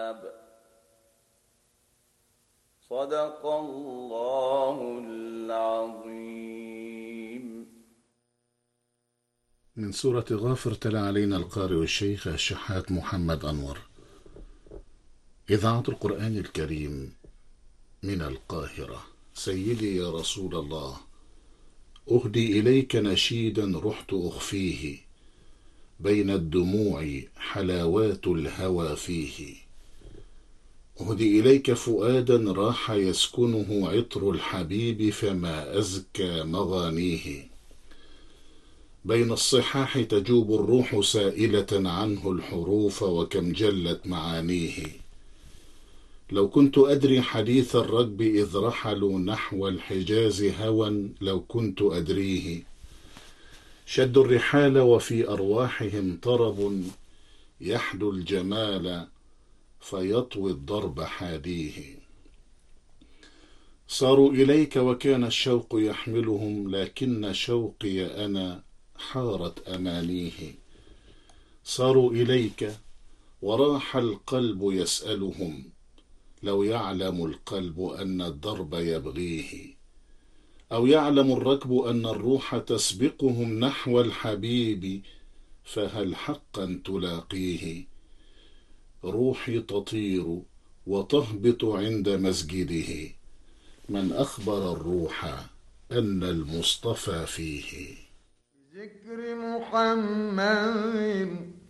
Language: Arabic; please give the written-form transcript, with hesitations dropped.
صدق الله العظيم. من سورة غافر تلا علينا القارئ الشيخ الشحات محمد أنور. إذاعة القرآن الكريم من القاهرة. سيدي يا رسول الله، أهدي إليك نشيدا رحت أخفيه، بين الدموع حلاوات الهوى فيه. أهدي إليك فؤادا راح يسكنه عطر الحبيب، فما أزكى مغانيه. بين الصحاح تجوب الروح سائلة عنه الحروف، وكم جلت معانيه. لو كنت أدري حديث الركب إذ رحلوا نحو الحجاز هوى، لو كنت أدريه. شدوا الرحال وفي أرواحهم طرب، يحدو الجمال فيطوي الضرب حاديه. صاروا إليك وكان الشوق يحملهم، لكن شوقي أنا حارت أمانيه. صاروا إليك وراح القلب يسألهم، لو يعلم القلب أن الدرب يبغيه. أو يعلم الركب أن الروح تسبقهم نحو الحبيب، فهل حقا تلاقيه. روحي تطير وتهبط عند مسجده، من أخبر الروح أن المصطفى فيه. ذكر محمد